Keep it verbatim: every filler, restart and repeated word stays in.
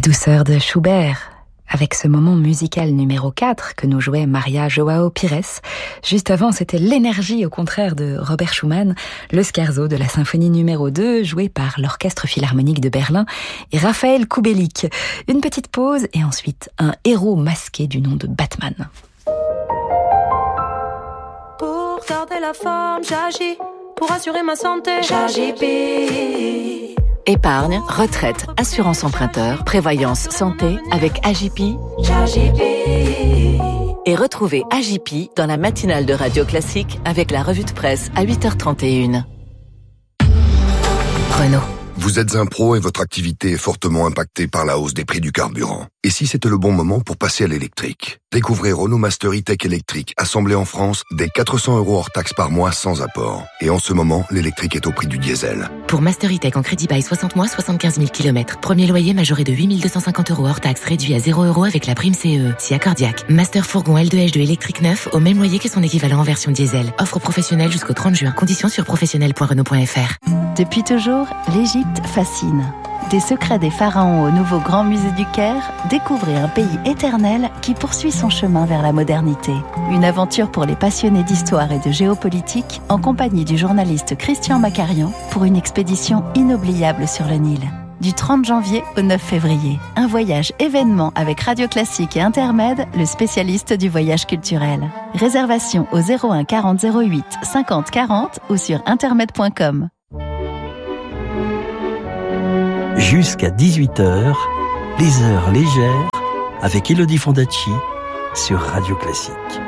Douceur de Schubert, avec ce moment musical numéro quatre que nous jouait Maria João Pires. Juste avant, c'était l'énergie, au contraire, de Robert Schumann, le scherzo de la symphonie numéro deux, joué par l'Orchestre Philharmonique de Berlin et Raphaël Kubelik. Une petite pause et ensuite un héros masqué du nom de Batman. Pour garder la forme, j'agis. Pour assurer ma santé, j'agis. Épargne, retraite, assurance emprunteur, prévoyance, santé avec A J P. Et retrouvez A J P dans la matinale de Radio Classique avec la revue de presse à huit heures trente et une. Renault. Vous êtes un pro et votre activité est fortement impactée par la hausse des prix du carburant. Et si c'était le bon moment pour passer à l'électrique? Découvrez Renault Master E-Tech électrique, assemblé en France, dès quatre cents euros hors taxe par mois sans apport. Et en ce moment, l'électrique est au prix du diesel. Pour Master E-Tech en crédit bail soixante mois, soixante-quinze mille kilomètres. Premier loyer majoré de huit mille deux cent cinquante euros hors taxe, réduit à zéro euros avec la prime C E E. Si accordiaque. Master fourgon L deux H deux électrique neuf au même loyer que son équivalent en version diesel. Offre professionnelle jusqu'au trente juin. Conditions sur professionnel point renault point f r. Depuis toujours, l'Égypte fascine. Des secrets des pharaons au nouveau Grand Musée du Caire, découvrez un pays éternel qui poursuit son chemin vers la modernité. Une aventure pour les passionnés d'histoire et de géopolitique en compagnie du journaliste Christian Macarian pour une expédition inoubliable sur le Nil. Du trente janvier au neuf février. Un voyage événement avec Radio Classique et Intermed, le spécialiste du voyage culturel. Réservation au zéro un quarante zéro huit cinquante quarante ou sur intermed point com. Jusqu'à dix-huit heures, les heures légères avec Elodie Fondacci sur Radio Classique.